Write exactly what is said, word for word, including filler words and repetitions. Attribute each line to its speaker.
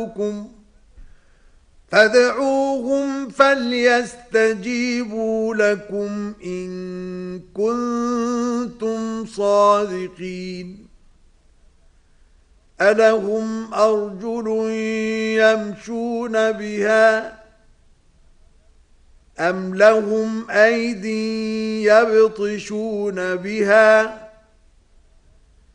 Speaker 1: فادعوهم فليستجيبوا لكم إن كنتم صادقين ألهم أرجل يمشون بها أم لهم أيدي يبطشون بها